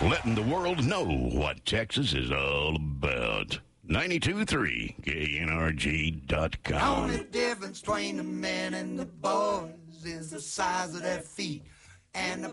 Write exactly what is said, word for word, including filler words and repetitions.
letting the world know what Texas is all about. ninety-two point three K N R G dot com. The only difference between the men and the boys is the size of their feet and the